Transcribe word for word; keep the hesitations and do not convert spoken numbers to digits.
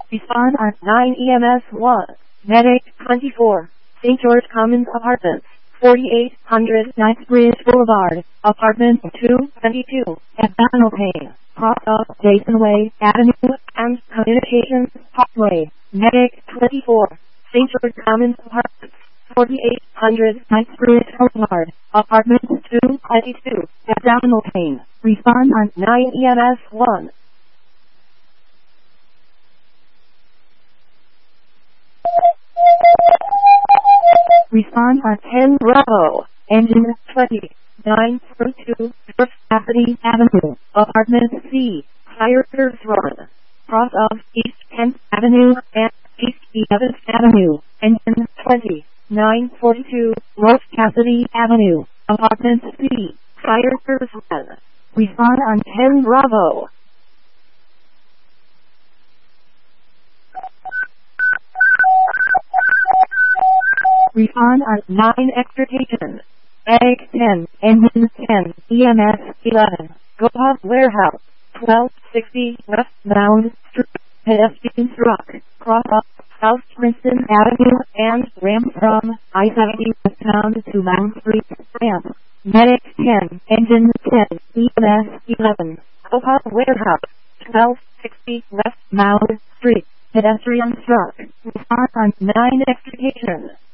Respond on nine E M S one. Medic twenty-four. Saint George Commons Apartments. forty-eight hundred Knightsbridge Boulevard. Apartment two twenty-two. At Donalpane. Cross of Jason Way Avenue and Communications Parkway. Medic twenty-four. Saint George Commons Apartments. forty-eight hundred Knightsbridge Boulevard. Apartment two twenty-two. At Donalpane. Respond on nine E M S one. Respond on ten Bravo. Engine twenty. nine thirty-two. First Cassidy Avenue. Apartment C. Fire Curves Run. Cross of East tenth Avenue and East eleventh Avenue. Engine twenty. nine forty-two. West Cassidy Avenue. Apartment C. Fire Curves Run. Respond on ten Bravo. Respond on nine Extrication. Egg ten, Engine ten, E M S eleven, Gopov Warehouse, twelve sixty Westbound Street, pedestrian struck, cross up South Princeton Avenue and ramp from I seventy westbound to Mount Street, ramp. Medic ten, Engine ten, E M S eleven, Gopov Warehouse, twelve sixty Westbound Street, pedestrian struck. Respond on nine Extrication.